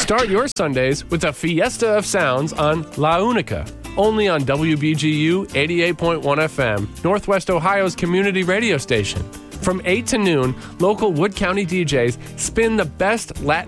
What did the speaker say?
Start your Sundays with a fiesta of sounds on La Unica, only on WBGU 88.1 FM, Northwest Ohio's community radio station. From 8 to noon, local Wood County DJs spin the best Latin